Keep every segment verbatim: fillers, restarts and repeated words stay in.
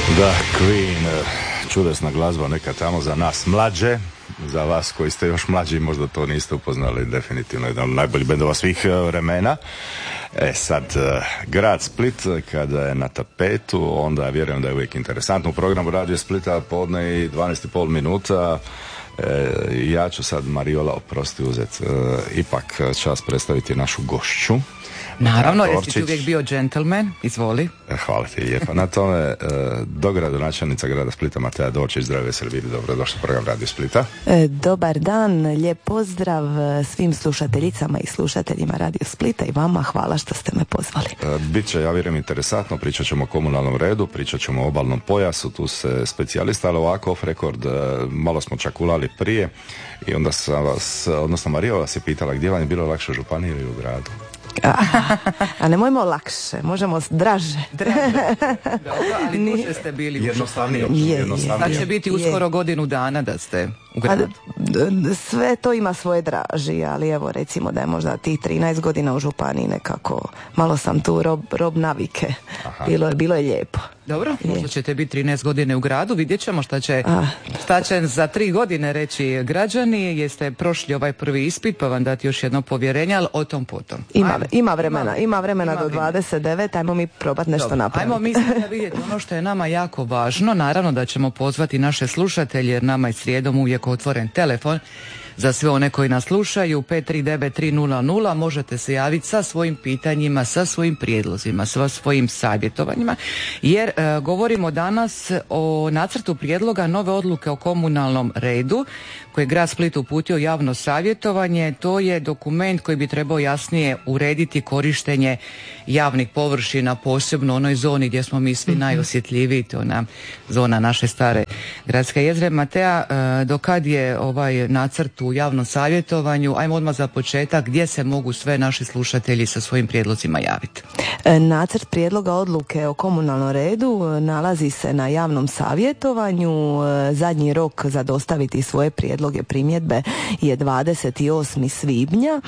Da, Queen, čudesna glazba, neka tamo za nas mlađe, za vas koji ste još mlađi možda to niste upoznali, definitivno jedan od najboljih bendova svih vremena. E sad, grad Split kada je na tapetu, onda vjerujem da je uvijek interesantno. U programu Radio Splita podne i dvanaest i pol minuta. E, ja ću sad, Mariola, oprosti uzeti, e, ipak čas predstaviti našu gošću. Naravno, jesi ti uvijek bio džentlmen, izvoli. Hvala ti lijepo. Na tome, dogradonačelnica grada Splita Matea Dorčić, zdravo i Srbiji, dobrodošli u program Radio Splita. Dobar dan, lijep pozdrav svim slušateljicama i slušateljima Radio Splita i vama, hvala što ste me pozvali. Biće, ja vjerujem, interesantno, pričat ćemo o komunalnom redu, pričat ćemo o obalnom pojasu, tu se specijalista, ali ovako off record, malo smo čak ulali prije i onda sam vas, odnosno Marija vas je pitala gdje vam je bilo lakše, u županiji ili u gradu? A, a nemojmo lakše, možemo draže. Draže. Dobro, ali duže ste bili jednostavnije. Sad će biti uskoro je. godinu dana da ste u gradu. A, sve to ima svoje draži, ali evo recimo da je možda tih trinaest godina u županiji nekako, malo sam tu rob, rob navike. Bilo je, bilo je lijepo. Dobro, možda ćete biti trinaest godine u gradu, vidjet ćemo šta će, šta će za tri godine reći građani. Jeste prošli ovaj prvi ispit, pa vam dati još jedno povjerenje, ali o tom potom. Ima, ima vremena, ima vremena ima do dvadeset devet, ajmo mi probati nešto napraviti. Ajmo mi sada vidjeti ono što je nama jako važno. Naravno da ćemo pozvati naše slušatelje, jer nama je srijedom uvijek otvoren telefon. Za sve one koji nas slušaju, pet tri devet tri nula nula, možete se javiti sa svojim pitanjima, sa svojim prijedlozima, sa svojim savjetovanjima, jer e, govorimo danas o nacrtu prijedloga nove odluke o komunalnom redu, koje je grad Split uputio javno savjetovanje. To je dokument koji bi trebao jasnije urediti korištenje javnih površina, posebno u onoj zoni gdje smo mi svi najosjetljiviji, to je ona zona naše stare gradske jezgre. Matea, e, do kad je ovaj nacrt u javnom savjetovanju? Ajmo odmah za početak, gdje se mogu sve naši slušatelji sa svojim prijedlozima javiti? Nacrt prijedloga odluke o komunalnom redu nalazi se na javnom savjetovanju. Zadnji rok za dostaviti svoje prijedloge, primjedbe je dvadeset osmog svibnja.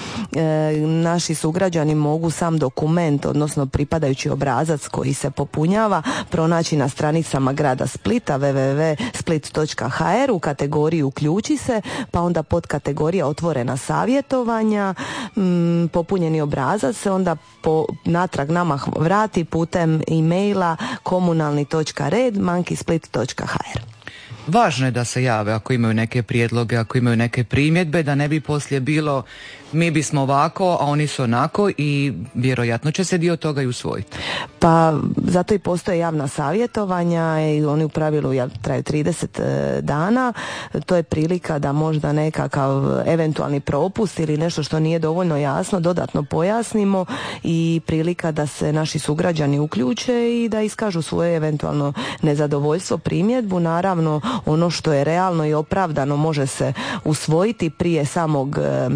Naši sugrađani mogu sam dokument, odnosno pripadajući obrazac koji se popunjava, pronaći na stranicama grada Splita w w w točka split točka h r u kategoriji Uključi se, pa onda pod kategorija Otvorena savjetovanja. M, popunjeni obrazac se onda po, natrag nama vrati putem e-maila komunalni točka red monkey split točka h r. Važno je da se jave ako imaju neke prijedloge, ako imaju neke primjedbe, da ne bi poslije bilo mi bismo ovako, a oni su onako, i vjerojatno će se dio toga i usvojiti. Pa zato i postoje javna savjetovanja i oni u pravilu traju trideset dana. To je prilika da možda nekakav eventualni propust ili nešto što nije dovoljno jasno dodatno pojasnimo, i prilika da se naši sugrađani uključe i da iskažu svoje eventualno nezadovoljstvo, primjedbu. Naravno, ono što je realno i opravdano može se usvojiti prije samog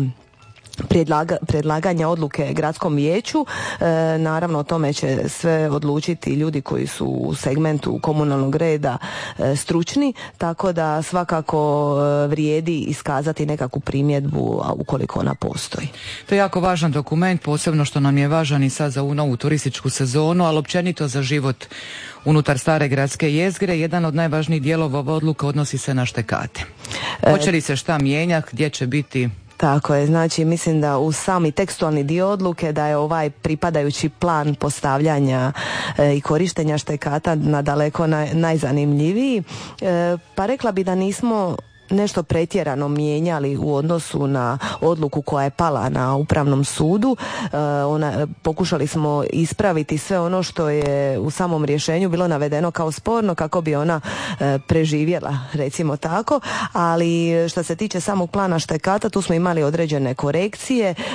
Predlaga, predlaganja odluke gradskom vijeću. E, naravno o tome će sve odlučiti ljudi koji su u segmentu komunalnog reda e, stručni, tako da svakako e, vrijedi iskazati nekakvu primjedbu, a ukoliko ona postoji. To je jako važan dokument, posebno što nam je važan i sad za ovu novu turističku sezonu, ali općenito za život unutar stare gradske jezgre. Jedan od najvažnijih dijelova ove odluke odnosi se na štekate. Hoće li se šta mijenjati, gdje će biti? Tako je, znači mislim da u sami tekstualni dio odluke da je ovaj pripadajući plan postavljanja e, i korištenja štekata nadaleko naj, najzanimljiviji. E, pa rekla bi da nismo nešto pretjerano mijenjali u odnosu na odluku koja je pala na Upravnom sudu. E, ona, pokušali smo ispraviti sve ono što je u samom rješenju bilo navedeno kao sporno kako bi ona e, preživjela, recimo tako, ali što se tiče samog plana štekata, tu smo imali određene korekcije. E,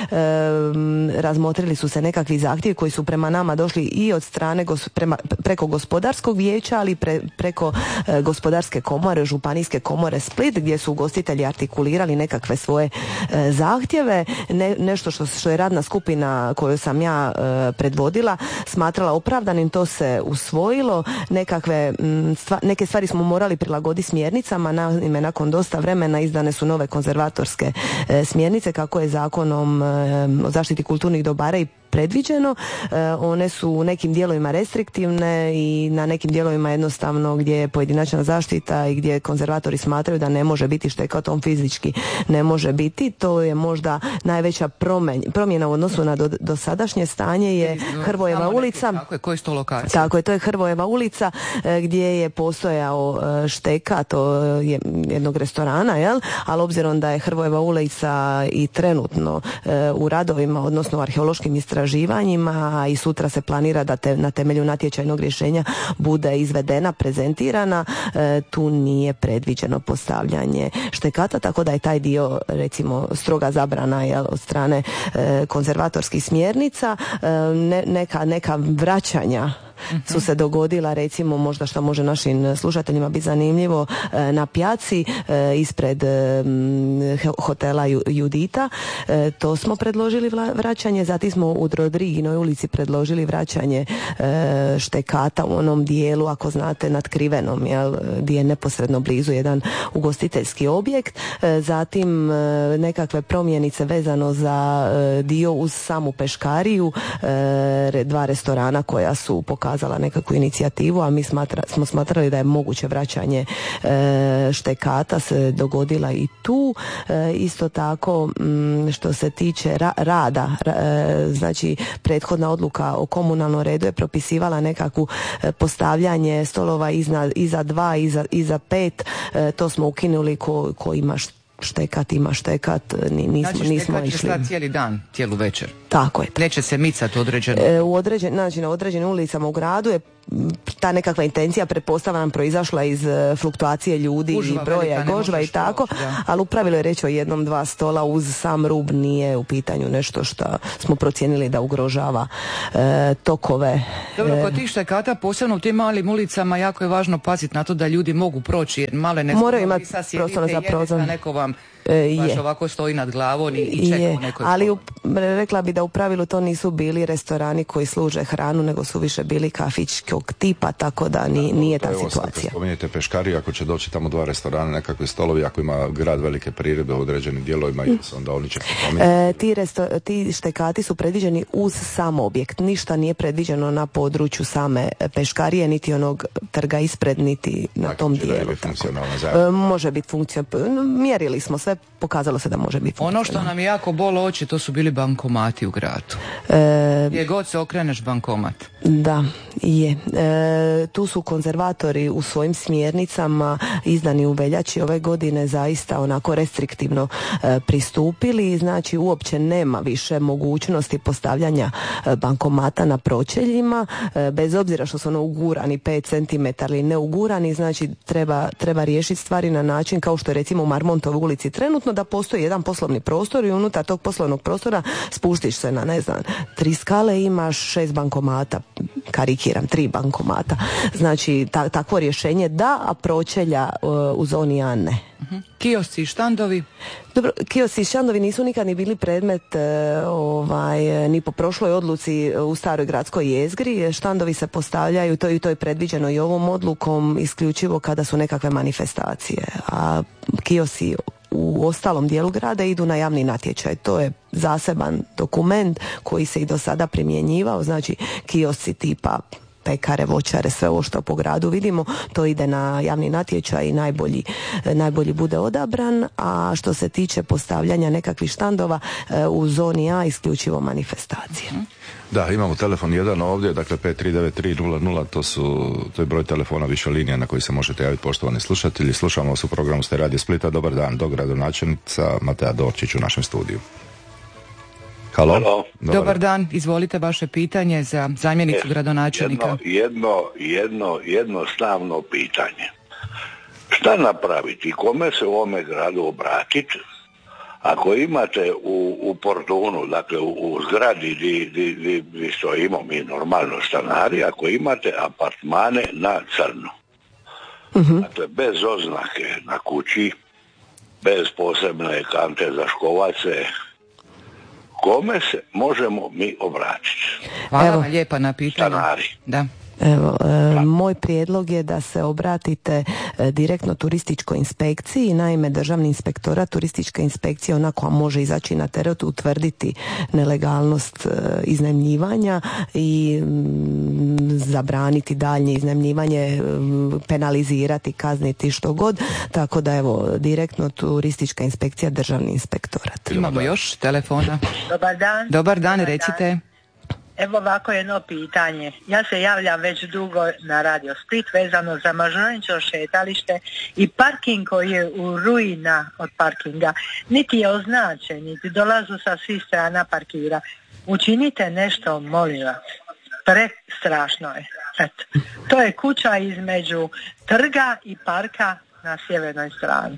razmotrili su se nekakvi zahtjevi koji su prema nama došli i od strane gos, prema, preko gospodarskog vijeća, ali pre, preko e, gospodarske komore, županijske komore Split, gdje su ugostitelji artikulirali nekakve svoje e, zahtjeve. Ne, nešto što, što je radna skupina koju sam ja e, predvodila smatrala opravdanim, to se usvojilo. Nekakve, m, stva, neke stvari smo morali prilagoditi smjernicama, naime nakon dosta vremena izdane su nove konzervatorske e, smjernice kako je zakonom e, o zaštiti kulturnih dobara i predviđeno. One su u nekim dijelovima restriktivne i na nekim dijelovima jednostavno gdje je pojedinačna zaštita i gdje konzervatori smatraju da ne može biti šteka, tom fizički ne može biti. To je možda najveća promjena u odnosu na do, dosadašnje stanje je Hrvojeva ulica. Tako je, koji su to lokacije? Tako je, to je Hrvojeva ulica gdje je postojao šteka, to je jednog restorana, jel? Ali obzirom da je Hrvojeva ulica i trenutno u radovima, odnosno u arheološkim istraživanjima, i sutra se planira da te, na temelju natječajnog rješenja bude izvedena, prezentirana, tu nije predviđeno postavljanje štekata, tako da je taj dio recimo stroga zabrana, jel, od strane konzervatorskih smjernica. Ne, neka, neka vraćanja su se dogodila, recimo možda što može našim slušateljima biti zanimljivo, na pjaci ispred hotela Judita, to smo predložili vraćanje, zatim smo u Rodriginoj ulici predložili vraćanje štekata u onom dijelu, ako znate, nadkrivenom, jel, gdje je neposredno blizu jedan ugostiteljski objekt, zatim nekakve promjenice vezano za dio uz samu peškariju, dva restorana koja su pokazala nekakvu inicijativu, a mi smatra, smo smatrali da je moguće vraćanje e, štekata, se dogodila i tu. E, isto tako m, što se tiče ra- rada, e, znači prethodna odluka o komunalnom redu je propisivala nekakvu e, postavljanje stolova iza, iza dva, iza, iza pet, e, to smo ukinuli, ko, ko ima štekat, ima štekat, nismo, znači, nismo išli. Znači cijeli dan, cijelu večer. Tako je. Neće se micati određeno. E, u određen, znači na određenim ulicama u gradu je ta nekakva intencija, pretpostavljam, proizašla iz uh, fluktuacije ljudi Gužva, i broja velika, gožva i tako, proći, ali u pravilu je reći o jednom, dva stola uz sam rub, nije u pitanju nešto što smo procijenili da ugrožava uh, tokove. Dobro, kod tih štekata, posebno u tim malim ulicama, jako je važno paziti na to da ljudi mogu proći, jer male ne moraju imati prostor za prozor. Neko vam E, baš je. ovako stoji nad glavom i, i čeka u nekoj ali u, rekla bi da u pravilu to nisu bili restorani koji služe hranu, nego su više bili kafićkog tipa, tako da ni, nije ta evo, situacija. Spominjete peškari, ako će doći tamo dva restorana, nekakvi stolovi, ako ima grad velike priredbe u određenim dijelovima, mm. onda oni će e, ti, resto, ti štekati su predviđeni uz sam objekt, ništa nije predviđeno na području same peškarije, niti onog trga ispred, niti na dakle, tom dijelu. E, može biti funkcionalno, mjerili smo sve, pokazalo se da može biti funkcionalno. Ono što nam je jako bolo oči, to su bili bankomati u gradu. E, Gdje god se okreneš, bankomat. Da, je. E, tu su konzervatori u svojim smjernicama izdani u veljači ove godine zaista onako restriktivno e, pristupili, znači uopće nema više mogućnosti postavljanja e, bankomata na pročeljima, e, bez obzira što su ono ugurani pet centimetara ili ne ugurani, znači treba, treba riješiti stvari na način kao što je recimo u Marmontovoj ulici trenutno, da postoji jedan poslovni prostor i unutar tog poslovnog prostora spuštiš se na, ne znam, tri skale i imaš šest bankomata, karikiram, tri bankomata. Znači, ta, takvo rješenje da, a pročelja uh, u zoni A ne. Uh-huh. Kiosci i štandovi? Dobro, kiosci i štandovi nisu nikad ni bili predmet uh, ovaj, ni po prošloj odluci u staroj gradskoj jezgri. Štandovi se postavljaju, to i to je predviđeno i ovom odlukom, isključivo kada su nekakve manifestacije. A kiosci u ostalom dijelu grada idu na javni natječaj. To je zaseban dokument koji se i do sada primjenjivao, znači kiosci tipa pekare, voćare, sve ovo što po gradu vidimo, to ide na javni natječaj i najbolji, najbolji bude odabran, a što se tiče postavljanja nekakvih štandova u zoni A, isključivo manifestacije. Da, imamo telefon jedan ovdje, dakle pet tri devet tri nula nula, to su, to je broj telefona više linija na koji se možete javiti, poštovani slušatelji. Slušamo vas u programu Ste Radio Splita. Dobar dan, dogradonačelnica Matea Dorčić u našem studiju. Halo. Halo. Dobar, Dobar dan, izvolite vaše pitanje za zamjenicu e, gradonačelnika. Jedno, jedno, jedno jednostavno pitanje. Šta napraviti, kome se u ovome gradu obratiti ako imate u, u Portunu, dakle u, u zgradi gdje stojimo mi normalno stanari, ako imate apartmane na crno. Uh-huh. Dakle, bez oznake na kući, bez posebne kante za škovace, kome se možemo mi obratiti? Hvala vam lijepa na pitanju. Stanari. Da. Evo, e, moj prijedlog je da se obratite e, direktno turističkoj inspekciji. Naime, Državni inspektorat, turistička inspekcija, ona koja može izaći na teret, utvrditi nelegalnost e, iznajmljivanja i m, zabraniti daljnje iznajmljivanje, m, penalizirati, kazniti, što god. Tako da evo, direktno turistička inspekcija, Državni inspektorat. Imamo još telefona. Dobar dan. Dobar dan, Dobar recite. Dan. Evo ovako jedno pitanje. Ja se javljam već dugo na Radio Split vezano za Mažuranićevo šetalište i parking koji je u ruina od parkinga. Niti je označen, niti dolazu sa svih strana parkira. Učinite nešto, molim vas. Prestrašno je. Eto. To je kuća između trga i parka na sjevernoj strani.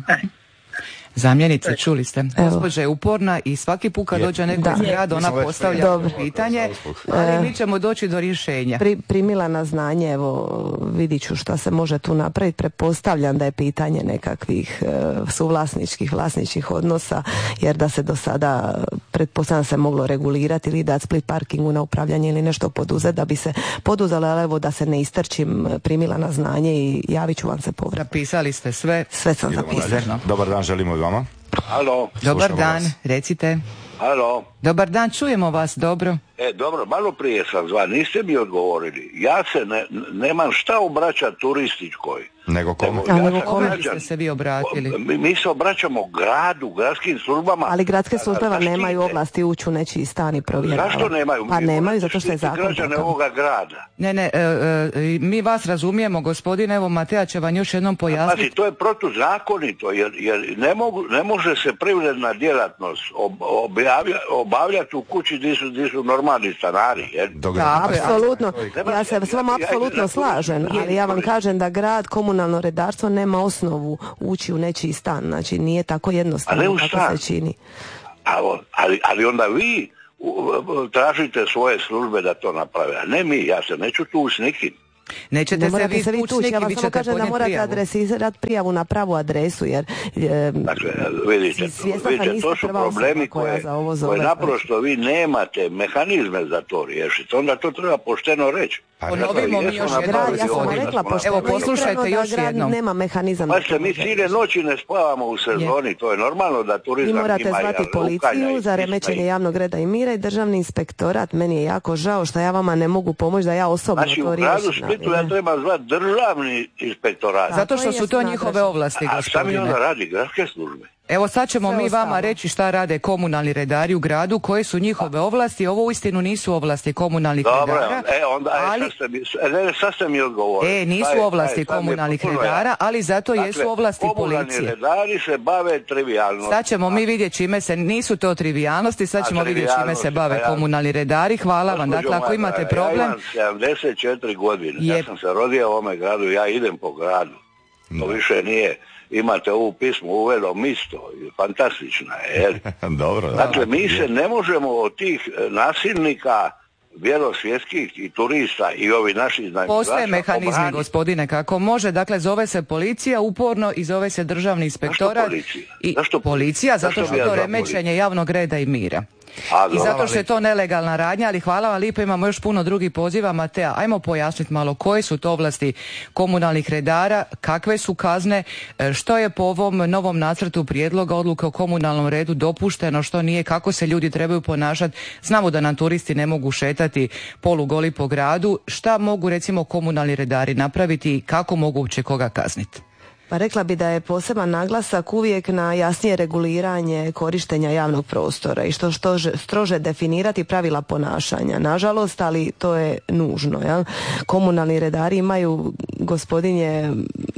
Zamjenice, čuli ste. Gospođa je uporna i svaki put kad dođe neko iz grada, ona postavlja Dobro. pitanje, ali mi ćemo doći do rješenja. Pri, primila na znanje, evo, vidit ću šta se može tu napraviti. Pretpostavljam da je pitanje nekakvih e, suvlasničkih, vlasničkih odnosa, jer da se do sada, pretpostavljam se moglo regulirati ili dati Split parkingu na upravljanje ili nešto poduzeti da bi se poduzelo, ali evo da se ne istrčim, primila na znanje i javit ću vam se povrat. Napisali ste sve. Sve sam zapisala. Dobar dan, želimo i vama. Alo. Dobar Slušamo dan, vas. recite. Alo. Dobar dan, čujemo vas, dobro. E, dobro, malo prije sam zvan, niste mi odgovorili. Ja se ne, nemam šta obraćati turističkoj. Nego kome? A, Ja nego sam kome građan. ste se vi obratili? Mi, mi se obraćamo gradu, gradskim službama. Ali gradske službe vam Zaštite. nemaju ovlasti ući u nečiji stan i provjeravati. Zašto nemaju? Pa Mi nemaju, morate zato što je štititi zakon građane takav. ovoga grada. Ne, ne, e, e, mi vas razumijemo, gospodine, evo Mateja će vam još jednom Pazi, pojasniti. to je protuzakonito, jer, jer ne, mogu, ne može se privredna djelatnost ob, objavlja, obavljati u kući gdje su, gdje su normalni stanari. Jer... Da, apsolutno. Nema- Ja se s vama ja- ja- apsolutno ja- slažem, ali ja vam kažem da grad, komunalno redarstvo nema osnovu ući u nečiji stan. Znači nije tako A ne jednostavno u kako stan. se čini. A on- Ali, ali onda vi u, u, tražite svoje službe da to naprave, a ne mi, ja se neću tu s nikim. Nećete Ne se morate vi se vi tući, tući, ja neki vam vi samo ćete kažem da podnijeti morate prijavu. adresirati prijavu na pravu adresu, jer e, Dakle, vidite, svjesna sam, vidite niste to su prva problemi osoba koja koje, za ovo zove. koje naprosto vi nemate mehanizme za to riješiti. Onda to treba pošteno reći. Ponovimo mi Jesmo još napravili jednom, grad, ja sam vam gospodine. rekla, Evo, pošteno poslušajte ispravno da još grad jednom. nema mehanizam. Pa se mi cijele noći ne spavamo u sezoni, to je normalno da Vi turizam morate ima zvati lukanja policiju i za slično remećenje i- javnog reda i mira i Državni inspektorat. Meni je jako žao što ja vama ne mogu pomoći da ja osobno Znači to u gradu riješim. Splitu ali ja ne. trebam zvati državni inspektorat. Da. Zato to što je su to jasno njihove nadležno. ovlasti, A šta mi gospodine. onda radi? Gradske službe? Evo sad ćemo Sve mi vama ostalo. reći šta rade komunalni redari u gradu, koje su njihove ovlasti. Ovo uistinu nisu ovlasti komunalnih Dobro, redara. e onda, e, ali, sad ste mi, ne, ne, sad ste mi odgovorili. e, nisu Šta je- ovlasti šta je- sad mi je komunalnih potpuno redara, jasno. ali zato jesu Dakle, ovlasti komunalni policije. redari se bave trivijalno. Sad ćemo mi vidjeti čime se, nisu to trivijalnosti, sad A, ćemo vidjeti čime se trivijalnosti, bave pa ja- komunalni redari. Hvala vam. Dakle, ako imate problem, Ja imam sedamdeset četiri godine, Je- ja sam se rodio u ovome gradu, ja idem po gradu. To više nije, imate ovu pismu uvelo misto, fantastična je, jel? Dobro, da. Dakle, mi se ne možemo od tih e, nasilnika vjerosvjetskih i turista i ovi naši iznajmljivača postoje mehanizmi, obraniti. gospodine, kako može. Dakle, zove se policija uporno i zove se državni inspektorat. policija? I Zašto- policija, zato zašto što bi ja je to zvao remećenje policiju? javnog reda i mira. A, I dobro. zato što je to nelegalna radnja, ali hvala vam lijepo, imamo još puno drugih poziva. Matea, ajmo pojasniti malo koje su to ovlasti komunalnih redara, kakve su kazne, e, što je po ovom novom nacrtu prijedloga odluke o komunalnom redu dopušteno, što nije, kako se ljudi trebaju ponašati. Znamo da nam turisti ne mogu šetati polugoli po gradu. Šta mogu recimo komunalni redari napraviti i kako mogu uopće koga kazniti? Pa rekla bi da je poseban naglasak uvijek na jasnije reguliranje korištenja javnog prostora i što što strože definirati pravila ponašanja. Nažalost, ali to je nužno. Jel? Komunalni redari imaju, gospodin je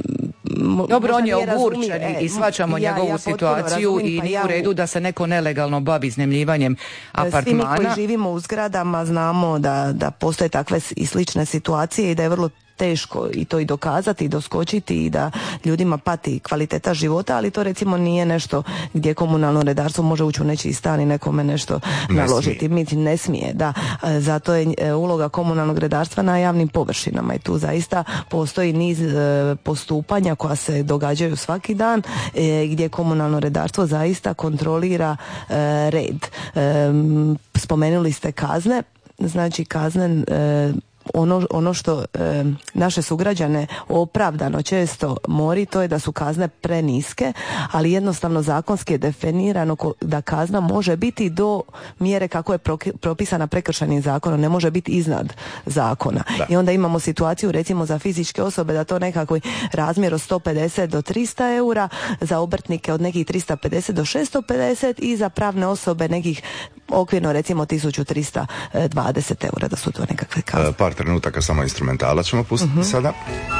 Dobro, on je možda nije ogurčen razumio, e, i shvaćamo ja- njegovu ja potpuno situaciju razumijem, i pa nije ja u redu da se neko nelegalno bavi iznajmljivanjem Svi mi apartmana. koji živimo u zgradama znamo da, da postoje takve i slične situacije i da je vrlo teško i to i dokazati i doskočiti i da ljudima pati kvaliteta života, ali to recimo nije nešto gdje komunalno redarstvo može ući u nečiji stan i nekome nešto Ne naložiti. Mi ne smije, da. E, Zato je e, uloga komunalnog redarstva na javnim površinama i tu zaista postoji niz e, postupanja koja se događaju svaki dan e, gdje komunalno redarstvo zaista kontrolira e, red. E, m, spomenuli ste kazne, znači kazne e, ono, ono što e, naše sugrađane opravdano često mori, to je da su kazne preniske, ali jednostavno zakonski je definirano da kazna može biti do mjere kako je propisana prekršajnim zakonom, ne može biti iznad zakona. Da. I onda imamo situaciju recimo za fizičke osobe da to nekako razmjer od sto pedeset do trista eura, za obrtnike od nekih trista pedeset do šesto pedeset i za pravne osobe nekih okvirno recimo tisuću trista dvadeset eura, da su to nekakve kazne. E, par trenutaka samo instrumentala ćemo pustiti uh-huh. sada.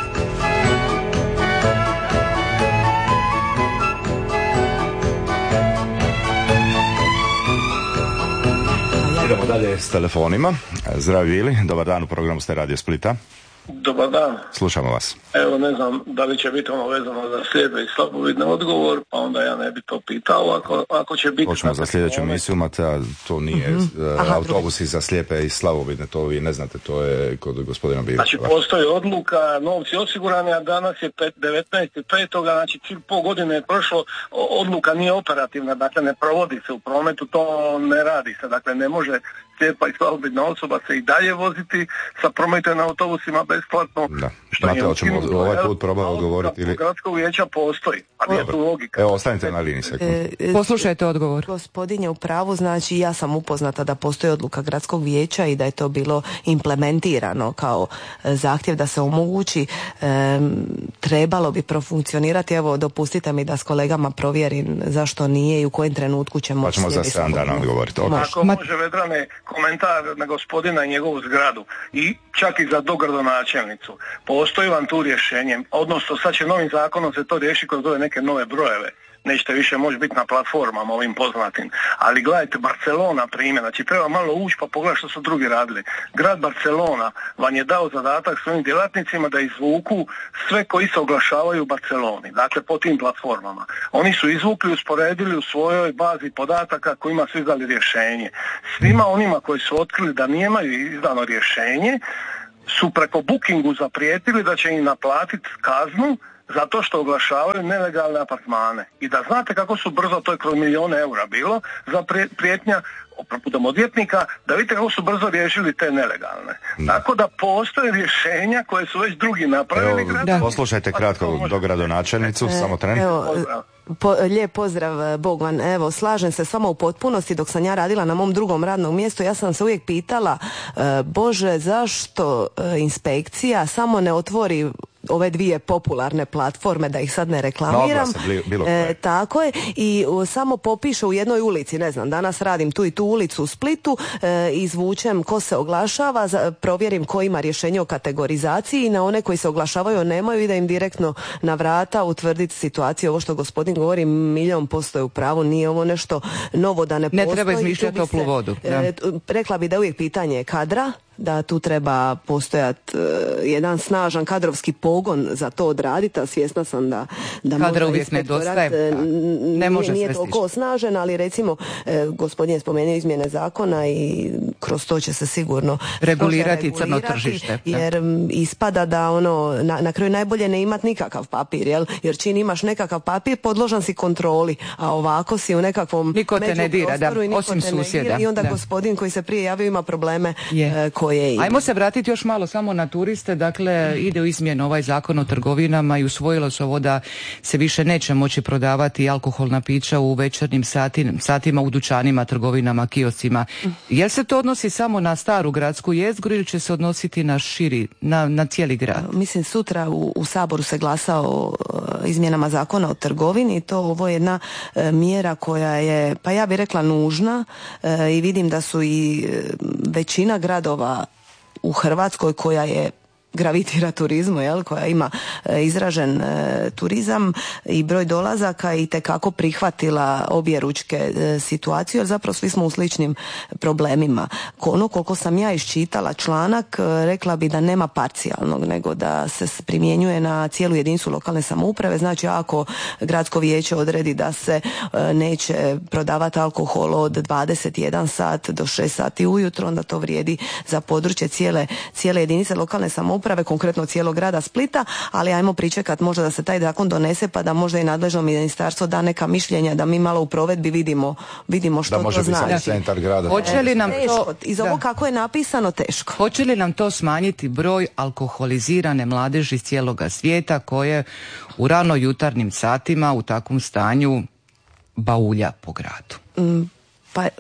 Idemo dalje s telefonima. Zdravi Vili, dobar dan, u programu ste Radio Splita. Dobar dan. Slušamo vas. Evo, ne znam da li će biti ono vezano za slijepe i slabovidne odgovor, pa onda ja ne bi to pitao. Ako, ako će biti... Počnemo za sljedeću emisiju, Matea, to nije mm-hmm. uh, autobusi za slijepe i slabovidne, to vi ne znate, to je kod gospodina Biva. Znači, postoji odluka, novci osigurani, a danas je devetnaesti petog znači cijel pol godine je prošlo, odluka nije operativna, dakle ne provodi se u prometu, to ne radi se, dakle ne može slijepa i slabovidna osoba se i dalje voziti sa prometom na autobusima besplatno. Da. Mateo, ćemo ovaj put probati odgovoriti ili... Gradskog vijeća postoji, ali je tu logika. Evo, ostanite na liniji sekund. E, e, Poslušajte odgovor. Gospodin je u pravu, znači ja sam upoznata da postoji odluka gradskog vijeća i da je to bilo implementirano kao zahtjev da se omogući. E, trebalo bi profunkcionirati, evo dopustite mi da s kolegama provjerim zašto nije i u kojem trenutku ćemo... Pa ćemo za sedam dana odgovoriti. Ako može, Vedrane, komentar na gospodina i njegovu zgradu i čak i za dogradonačelnicu. Postoji vam tu rješenje, odnosno sad će novim zakonom se to riješi kroz ove neke nove brojeve. Nećete više moći biti na platformama ovim poznatim. Ali gledajte, Barcelona primjer, znači treba malo ući pa pogledati što su drugi radili. Grad Barcelona vam je dao zadatak svojim djelatnicima da izvuku sve koji se oglašavaju u Barceloni, dakle po tim platformama. Oni su izvukli, usporedili u svojoj bazi podataka kojima su izdali rješenje. Svima onima koji su otkrili da nemaju izdano rješenje, su preko bookingu zaprijetili da će im naplatiti kaznu zato što oglašavaju nelegalne apartmane. I da znate kako su brzo, to je kroz milijone eura bilo, za prijetnja putem odvjetnika, da vidite kako su brzo riješili te nelegalne. Da. Tako da postoje rješenja koje su već drugi napravili. Evo, da. Poslušajte kratko dogradonačelnicu, e, samo tren. Evo, po, lijep pozdrav, Bogvan. Evo, slažem se s vama u potpunosti. Dok sam ja radila na mom drugom radnom mjestu, ja sam se uvijek pitala, e, Bože, zašto e, inspekcija samo ne otvori ove dvije popularne platforme, da ih sad ne reklamiram. No, e, tako je. I o, samo popiše u jednoj ulici, ne znam, danas radim tu i tu ulicu u Splitu, e, izvučem ko se oglašava, za, provjerim ko ima rješenje o kategorizaciji i na one koji se oglašavaju nemaju i da im direktno na vrata utvrditi situaciju. Ovo što gospodin govori, milijon posto je u pravu, nije ovo nešto novo da ne, ne postoji. Ne treba izmišljati toplu vodu. E, rekla bi da uvijek pitanje kadra, da tu treba postojati uh, jedan snažan kadrovski pogon za to odraditi, a svjesna sam da, da kadra uvijek nedostaje. Ne može nije toliko snažen, ali recimo eh, gospodin je spomenuo izmjene zakona i kroz to će se sigurno regulirati crno tržište. Jer m, ispada da ono na, na kraju najbolje ne imat nikakav papir, jel? Jer čim imaš nekakav papir, podložan si kontroli, a ovako si u nekakvom niko te ne dira, da, osim susjeda. I onda da. Gospodin koji se prije javio ima probleme eh, koje je. Ajmo se vratiti još malo samo na turiste, dakle ide u izmjenu ovaj zakon o trgovinama i usvojilo se ovo da se više neće moći prodavati alkoholna pića u večernjim satima, satima u dućanima, trgovinama, kioscima. Jel se to odnosi samo na staru gradsku jezgru ili će se odnositi na širi, na, na cijeli grad? Mislim, sutra u, u Saboru se glasa o izmjenama zakona o trgovini i to ovo je jedna e, mjera koja je, pa ja bih rekla, nužna e, i vidim da su i e, većina gradova u Hrvatskoj koja je gravitira turizmu, jel, koja ima e, izražen e, turizam i broj dolazaka i tekako prihvatila objeručke e, situaciju, jer zapravo svi smo u sličnim problemima. Ono koliko sam ja iščitala članak, e, rekla bi da nema parcijalnog, nego da se primjenjuje na cijelu jedinicu lokalne samouprave. Znači, ako gradsko vijeće odredi da se e, neće prodavati alkohol od dvadeset jedan sat do šest sati ujutro, onda to vrijedi za područje cijele, cijele jedinice lokalne samouprave. samouprave, konkretno cijelog grada Splita, ali ajmo pričekat možda da se taj zakon donese pa da možda i nadležno ministarstvo da neka mišljenja da mi malo u provedbi vidimo, vidimo što da može to znači. Centar grada. Hoće li nam teško, to, iz ovo da. kako je napisano teško. Hoće li nam to smanjiti broj alkoholizirane mladeži iz cijeloga svijeta koje u rano jutarnjim satima u takvom stanju baulja po gradu? Mm, pa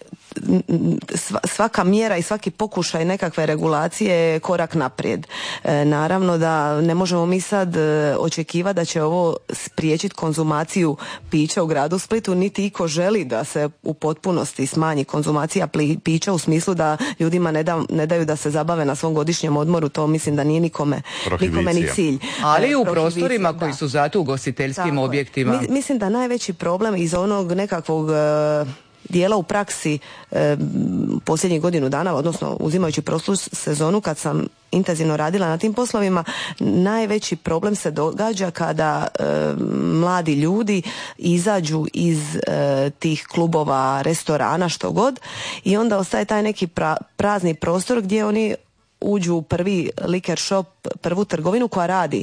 svaka mjera i svaki pokušaj nekakve regulacije je korak naprijed. E, naravno da ne možemo mi sad e, očekivati da će ovo spriječiti konzumaciju pića u gradu Splitu, niti iko želi da se u potpunosti smanji konzumacija pli, pića u smislu da ljudima ne, da, ne daju da se zabave na svom godišnjem odmoru, to mislim da nije nikome, nikome ni cilj. Ali u e, prostorima koji da. su zato u ugostiteljskim Tako objektima. Mi, mislim da najveći problem iz onog nekakvog e, dijela u praksi e, posljednjih godinu dana, odnosno uzimajući prošlu sezonu kad sam intenzivno radila na tim poslovima, najveći problem se događa kada e, mladi ljudi izađu iz e, tih klubova, restorana, što god, i onda ostaje taj neki pra, prazni prostor gdje oni uđu u prvi liquor shop, prvu trgovinu koja radi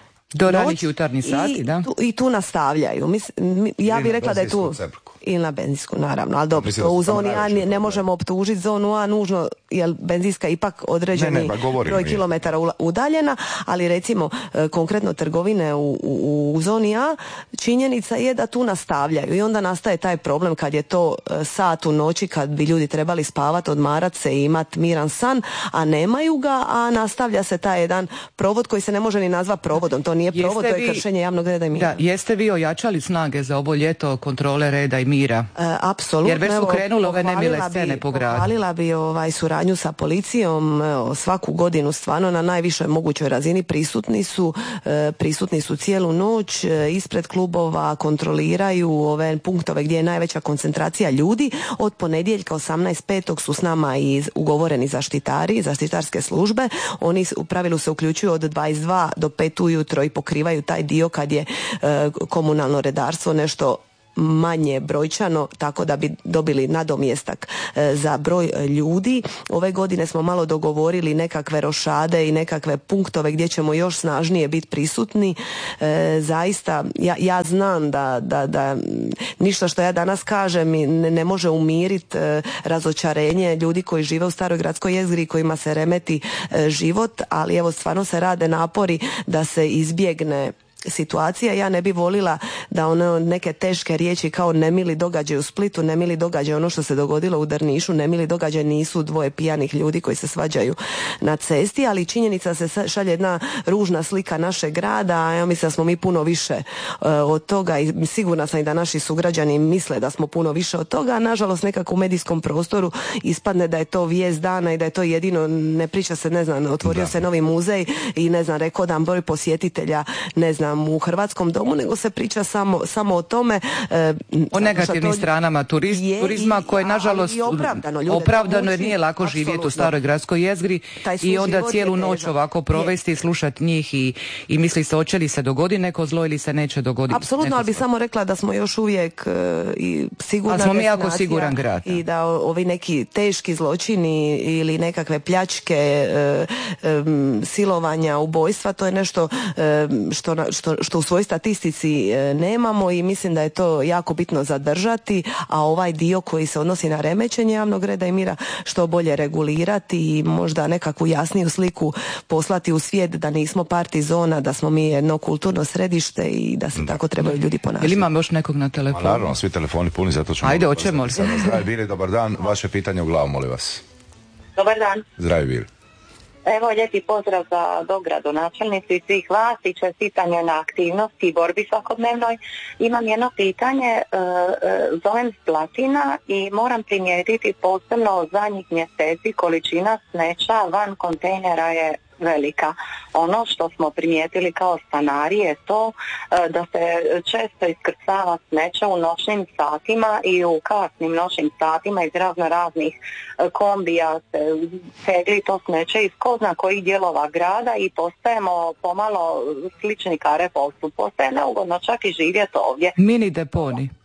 do ranih jutarnjih sati, i da? Tu, i tu nastavljaju. Mis, ja bih rekla da je tu i na benzinsku, naravno, ali dobro, to u zoni A ne, ne možemo optužiti zonu A nužno, jer benzinska je ipak određeni ne, ne, broj mi. kilometara udaljena, ali recimo konkretno trgovine u, u, u zoni A, činjenica je da tu nastavljaju i onda nastaje taj problem kad je to sat u noći kad bi ljudi trebali spavati, odmarat se i imati miran san, a nemaju ga, a nastavlja se taj jedan provod koji se ne može ni nazvati provodom, to nije provod, jeste to je kršenje javnog reda i mira. Da, jeste vi ojačali snage za ovo ljeto kontrole reda i mira? E, apsolutno. Jer već su krenule ove nemile scene po gradu. Pohvalila bi ovaj, suradnju sa policijom, evo, svaku godinu stvarno na najvišoj mogućoj razini prisutni su, e, prisutni su cijelu noć, e, ispred klubova kontroliraju ove punktove gdje je najveća koncentracija ljudi. Od ponedjeljka osamnaest petog su s nama i ugovoreni zaštitari, zaštitarske službe. Oni u pravilu se uključuju od dvadeset dva do pet ujutro i pokrivaju taj dio kad je e, komunalno redarstvo nešto manje brojčano, tako da bi dobili nadomjestak e, za broj ljudi. Ove godine smo malo dogovorili nekakve rošade i nekakve punktove gdje ćemo još snažnije biti prisutni. E, zaista, ja, ja znam da, da, da ništa što ja danas kažem ne, ne može umiriti e, razočarenje ljudi koji žive u staroj gradskoj jezgri, kojima se remeti e, život, ali evo stvarno se rade napori da se izbjegne situacija. Ja ne bi volila da ono neke teške riječi kao nemili događaj u Splitu, nemili događaj ono što se dogodilo u Drnišu, nemili događaj nisu dvoje pijanih ljudi koji se svađaju na cesti, ali činjenica se šalje jedna ružna slika našeg grada, a ja mislim da smo mi puno više uh, od toga i sigurna sam i da naši sugrađani misle da smo puno više od toga, a nažalost nekako u medijskom prostoru ispadne da je to vijest dana i da je to jedino, ne priča se, ne znam, otvorio da. se novi muzej i ne znam, rekordan broj posjetitelja, ne znam, u Hrvatskom domu, nego se priča samo, samo o tome. E, o negativnim to stranama turist, je, turizma koje nažalost i opravdano, ljude opravdano jer nije lako apsolutno živjeti u staroj gradskoj jezgri i onda cijelu noć ovako provesti i slušati njih i, i misli se hoće li se dogoditi neko zlo ili se neće dogoditi. Apsolutno, ali bi samo rekla da smo još uvijek uh, i sigurna ali smo mi jako siguran grad. I da ovi neki teški zločini ili nekakve pljačke, uh, um, silovanja, ubojstva, to je nešto uh, što, što, što u svojoj statistici uh, nemamo i mislim da je to jako bitno zadržati, a ovaj dio koji se odnosi na remećenje javnog reda i mira što bolje regulirati i možda nekakvu jasniju sliku poslati u svijet da nismo party zona, da smo mi jedno kulturno središte i da se da. tako trebaju ljudi ponašati. Ili imam još nekog na telefonu? A naravno, svi telefoni puni, zato ćemo... Ajde, hoćemo li? Zdravi bili, dobar dan. Vaše pitanje u glavu, molim vas. Dobar dan. Zdravi bili. Evo, lijepi pozdrav za dogradonačelnicu i svih vas i čestitanje na aktivnosti i borbi svakodnevnoj. Imam jedno pitanje, e, e, zovem Slatina i moram primijetiti posebno zadnjih mjeseci količina smeća van kontejnera je velika. Ono što smo primijetili kao stanari je to e, da se često iskrcava smeća u noćnim satima i u kasnim noćnim satima iz razno raznih e, kombija se tegli to smeće iz ko zna kojih dijelova grada i postajemo pomalo slični Karepolcu. Postaje neugodno čak i živjeti ovdje. Mini deponi.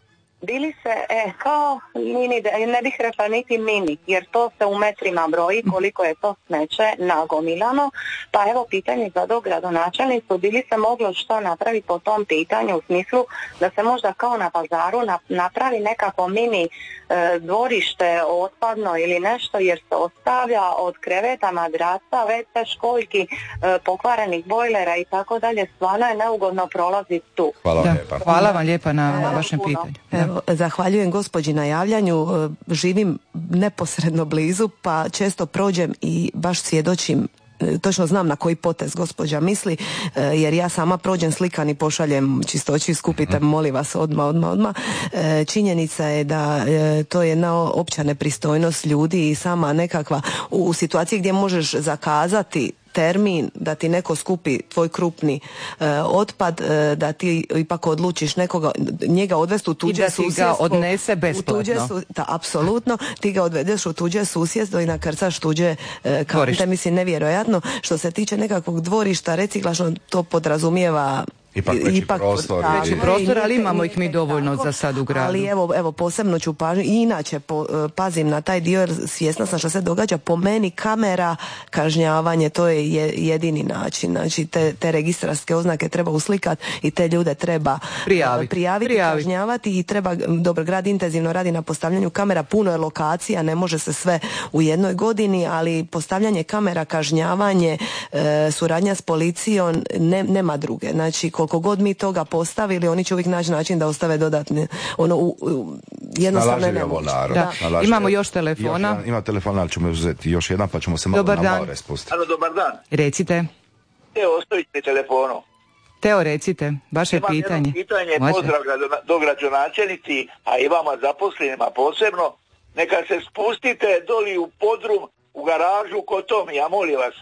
bili se, e, kao mini, ne bih rekla niti mini, jer to se u metrima broji koliko je to smeće nagomilano, pa evo pitanje za dogradonačelnicu, bili se moglo što napraviti po tom pitanju u smislu da se možda kao na pazaru napravi nekako mini e, dvorište otpadno ili nešto, jer se ostavlja od kreveta, madraca, ve ce, školjki, e, pokvarenih bojlera i tako dalje, stvarno je neugodno prolaziti tu. Hvala vam da, lijepa. Hvala vam lijepa na Hvala vašem puno. pitanju. Evo, zahvaljujem gospođi na javljanju. Živim neposredno blizu, pa često prođem i baš svjedočim, točno znam na koji potez gospođa misli, jer ja sama prođem slikan i pošaljem čistoći, skupite, molim vas, odmah, odmah, odmah. Činjenica je da to je jedna opća nepristojnost ljudi i sama nekakva, u situaciji gdje možeš zakazati termin da ti neko skupi tvoj krupni e, otpad, e, da ti ipak odlučiš nekoga, njega odvesti u tuđe susjedstvo. I da ti ga odnese besplatno. Su, da, apsolutno. Ti ga odvedeš u tuđe susjedstvo i nakrcaš tuđe e, kante. Mislim, nevjerojatno. Što se tiče nekakvog dvorišta, reciklažno, to podrazumijeva Ipak veći Ipak, prostor. Da, veći prostor, ali imamo ih mi dovoljno za sad u gradu. Ali evo, evo posebno ću pažnju, i inače po, pazim na taj dio jer svjesna sam što se događa. Po meni kamera, kažnjavanje, to je jedini način. Znači te, te registarske oznake treba uslikati i te ljude treba prijaviti, prijaviti, prijaviti, kažnjavati i treba, dobro, grad intenzivno radi na postavljanju kamera, puno je lokacija, ne može se sve u jednoj godini, ali postavljanje kamera, kažnjavanje, e, suradnja s policijom, ne, nema druge. Znači koliko god mi toga postavili, oni će uvijek naći način da ostave dodatne, ono, u, u, jednostavno ne moći. Da. Imamo još telefona. Još jedan, ima telefona, ali ćemo uzeti još jedan, pa ćemo se malo dobar na malo raspustiti. Alo, dobar dan. Recite. Evo, ostavite telefonu. Teo, recite, vaše Imam pitanje. Imam pitanje, Može. pozdrav dogradonačelnici, a i vama zaposlenima posebno. Neka se spustite doli u podrum, u garažu kod Tomija, molim vas.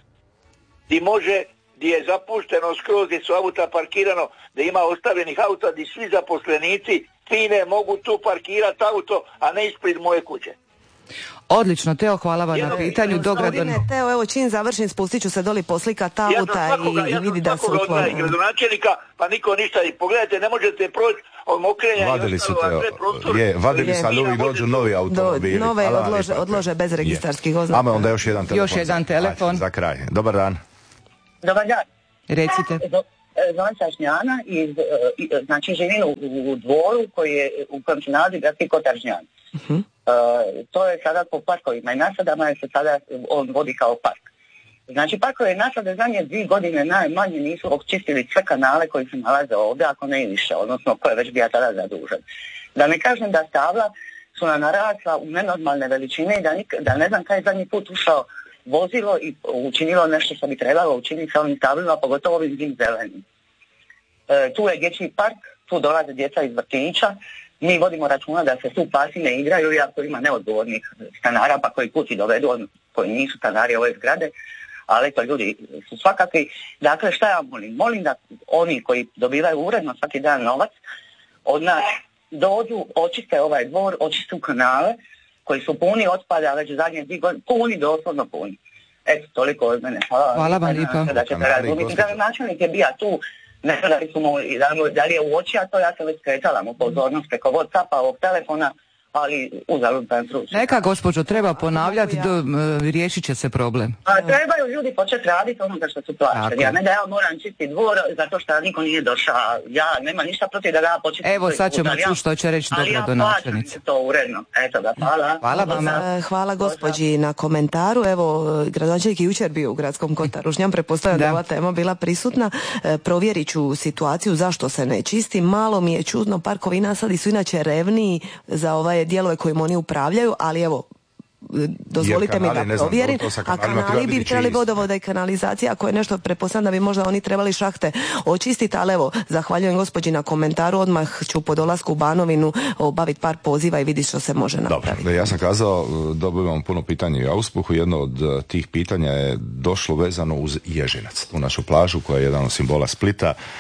Di može, gdje je zapušteno skroz, gdje su auta parkirano, da ima ostavljenih auta, gdje svi zaposlenici fine mogu tu parkirati auto, a ne ispred moje kuće. Odlično, Teo, hvala vam na pitanju. Dogradon... Teo, evo čim završim, spustit ću se doli poslikat auta ja svakoga, i, ja i vidi da su uklonili. Ja gradonačelnika, pa niko ništa. I pogledajte, ne možete proći od mokrenja. Vadili su Teo, je, vadili su, ali uvijek dođu novi automobili. Do, nove odlože, odlože bez registarskih oznaka. Ame onda još jedan telefon. Još jedan telefon. Ajde, za kraj. Dobar dan. Dobar dan. Recite. Zovem se Žnjana i znači živim u, u dvoru koji je, u kojem se nalazi gradski kotar Žnjan. Uh-huh. Uh, to je sada po parkovima i nasadama je se sada on vodi kao park. Znači parkove nasade zadnje dvije godine najmanje nisu očistili sve kanale koji se nalaze ovdje, ako ne i više, odnosno koje već bi ja tada zadužen. Da ne kažem da stabla su nam narasla u nenormalne veličine i da, nik, da ne znam kada je zadnji put ušao vozilo i učinilo nešto što bi trebalo učiniti sa ovim stablima, pogotovo ovim zim zelenim. E, tu je dječji park, tu dolaze djeca iz vrtića, mi vodimo računa da se tu pasi ne igraju, iako ima neodgovornih stanara, pa koji kući dovedu, koji nisu stanari ove zgrade, ali to ljudi su svakakvi. Dakle, šta ja molim? Molim da oni koji dobivaju uredno svaki dan novac, od nas dođu, očiste ovaj dvor, očiste kanale, koji su puni otpada već zadnje dvije godine, puni, doslovno puni. Eto, toliko od mene. Hvala, Hvala vam lijepa. Da ćete razumiti. Gradonačelnik je bio tu, ne znam da li, mu, da li je uočio to, ja se već skretala mu pozornost preko WhatsAppa, ovog telefona, ali uzalud ben truča. Neka, gospođo, treba ponavljati, do, riješit će se problem. A trebaju ljudi početi raditi ono za što su plaćeni. Ja ne da ja moram čistiti dvor zato što niko nije došao. Ja nema ništa protiv da ga početi. Evo sad ćemo čuti što će reći dogradonačelnica. Ja to uredno. Eto da, hvala. Hvala vama. Hvala gospođi na komentaru. Evo, gradonačelnik je jučer bio u gradskom kotaru Žnjan, pretpostavljam da je ova tema bila prisutna. Provjerit ću situaciju zašto se ne čisti. Malo mi je čudno, parkovi nasadi su inače revniji za ovaj dijelove kojim oni upravljaju, ali evo, dozvolite kanali, mi da provjerim, a kanali bi trebali vodovoda i kanalizacija, ako je nešto, pretpostavljam da bi možda oni trebali šahte očistiti, ali evo, zahvaljujem gospođi na komentaru, odmah ću po dolasku u Banovinu obaviti par poziva i vidjeti što se može napraviti. Dobro, ja sam kazao, dobivamo puno pitanja i u Auspuhu, jedno od tih pitanja je došlo vezano uz Ježinac, u našu plažu koja je jedan od simbola Splita.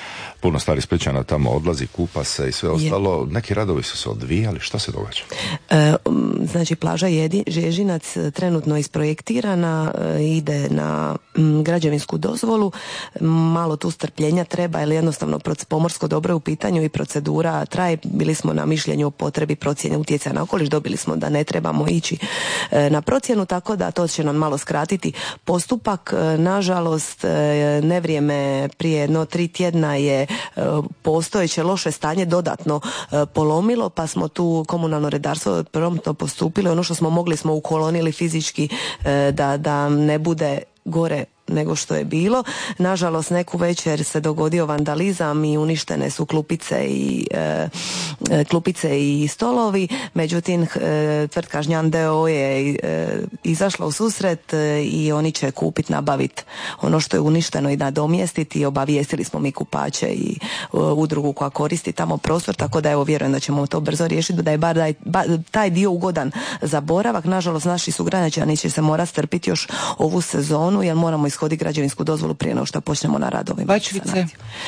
puno stvari Splićana tamo odlazi, kupa se i sve ostalo. Neki radovi su se odvijali, šta se događa? E, znači plaža Jedi, Žežinac trenutno isprojektirana, e, ide na m, građevinsku dozvolu, malo tu strpljenja treba, jer jednostavno pomorsko dobro je u pitanju i procedura traje. Bili smo na mišljenju o potrebi procjene utjecaja na okoliš, dobili smo da ne trebamo ići e, na procjenu, tako da to će nam malo skratiti postupak. E, nažalost, e, nevrijeme prije jedno tri tjedna je e, postojeće loše stanje dodatno e, polomilo, pa smo tu komunalno redarstvo promptno postupili. Ono što smo mogli smo ukolonili fizički e, da, da ne bude gore nego što je bilo. Nažalost, neku večer se dogodio vandalizam i uništene su klupice i e, klupice i stolovi. Međutim, e, tvrtka Žnjan d o o je e, izašla u susret e, i oni će kupiti, nabaviti ono što je uništeno i nadomjestiti. I obavijestili smo mi kupače i e, udrugu koja koristi tamo prostor, tako da evo vjerujem da ćemo to brzo riješiti, da je bar taj, ba, taj dio ugodan za boravak. Nažalost, naši sugrađani će se morati strpiti još ovu sezonu, jer moramo ishoditi građevinsku dozvolu prije nego što počnemo na radovima. Bačvice?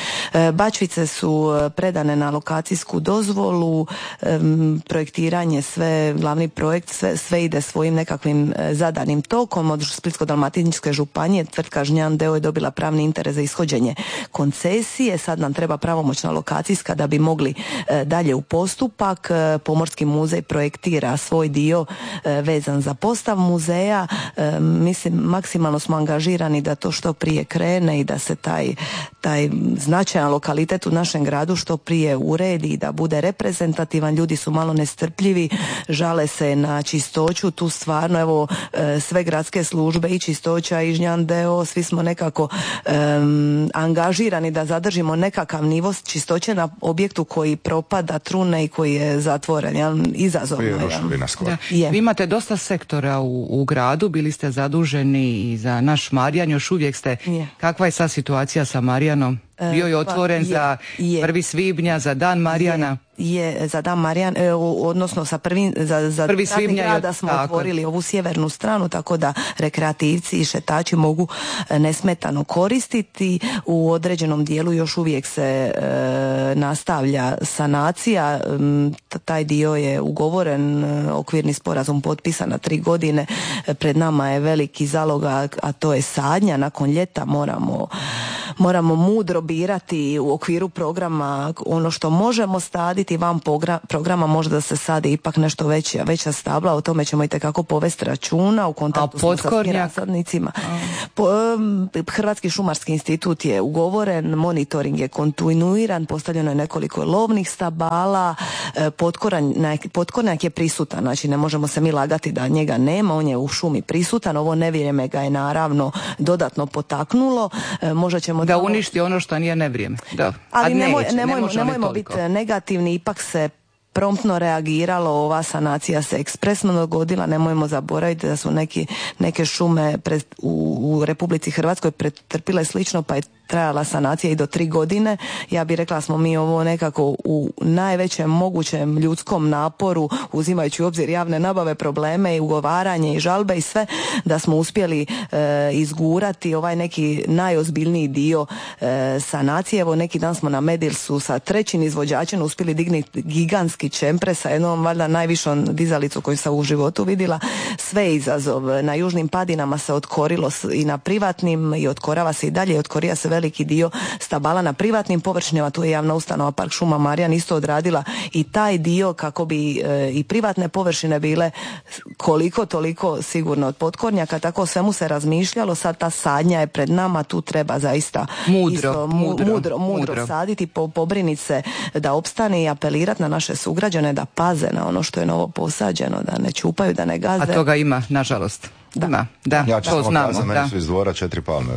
Bačvice su predane na lokacijsku dozvolu, projektiranje, sve, glavni projekt, sve, sve ide svojim nekakvim zadanim tokom. Od Splitsko-dalmatinske županije tvrtka Žnjan d o o je dobila pravni interes za ishođenje koncesije. Sad nam treba pravomoćna lokacijska da bi mogli dalje u postupak. Pomorski muzej projektira svoj dio vezan za postav muzeja. Mislim, maksimalno smo angažirani da to što prije krene i da se taj, taj značajan lokalitet u našem gradu što prije uredi i da bude reprezentativan. Ljudi su malo nestrpljivi, žale se na čistoću, tu stvarno evo sve gradske službe i čistoća i Žnjan d o o, svi smo nekako um, angažirani da zadržimo nekakav nivo čistoće na objektu koji propada, trune i koji je zatvoren, jel? Izazovno je. Vi imate dosta sektora u, u gradu, bili ste zaduženi i za naš Marjan, još uvijek ste. Je. Kakva je sad situacija sa Marjanom? Bio je otvoren pa, je, za prvi svibnja, za dan Marijana. Je, je za dan Marijan, e, odnosno sa prvim, za, za prvi svibnja grada smo tako otvorili ovu sjevernu stranu, tako da rekreativci i šetači mogu nesmetano koristiti. U određenom dijelu još uvijek se e, nastavlja sanacija, e, taj dio je ugovoren, e, okvirni sporazum potpisan na tri godine, e, pred nama je veliki zaloga, a to je sadnja. Nakon ljeta moramo moramo mudro birati u okviru programa ono što možemo saditi, van programa možda se sadi ipak nešto veća, veća stabla, o tome ćemo itekako povesti računa u kontaktu smo sa svim rasadnicima. Po, Hrvatski šumarski institut je ugovoren, monitoring je kontinuiran, postavljeno je nekoliko lovnih stabala, potkornjak, potkornjak je prisutan, znači ne možemo se mi lagati da njega nema, on je u šumi prisutan, ovo nevrijeme ga je naravno dodatno potaknulo, možda ćemo da uništi ono što nije nevrijeme. Da. Ali neće, nemoj, nemojmo, ne nemojmo biti negativni, ipak se promptno reagiralo, ova sanacija se ekspresno dogodila, nemojmo zaboraviti da su neki, neke šume pred, u, u Republici Hrvatskoj pretrpile slično, pa je trajala sanacija i do tri godine. Ja bih rekla smo mi ovo nekako u najvećem mogućem ljudskom naporu, uzimajući u obzir javne nabave, probleme i ugovaranje i žalbe i sve, da smo uspjeli e, izgurati ovaj neki najozbiljniji dio e, sanacije. Evo neki dan smo na Medilsu sa trećim izvođačem uspjeli dignuti gigantski čempre sa jednom valjda najvišom dizalicu koju sam u životu vidjela. Sve je izazov. Na južnim padinama se otkorilo i na privatnim i otkorava se i dalje, otkorija se veliki dio stabala na privatnim površinama, tu je javna ustanova Park šuma Marjan isto odradila i taj dio kako bi e, i privatne površine bile koliko toliko sigurno od potkornjaka, tako svemu se razmišljalo, sad ta sadnja je pred nama, tu treba zaista mudro, isto, mu, mudro, mudro, mudro, mudro saditi, po, pobriniti se da opstane i apelirati na naše sugrađane da paze na ono što je novo posađeno, da ne čupaju, da ne gaze. A toga ima, nažalost. Da. Ima, da, ja ću to znamo. Kazati, meni su iz dvora četiri palme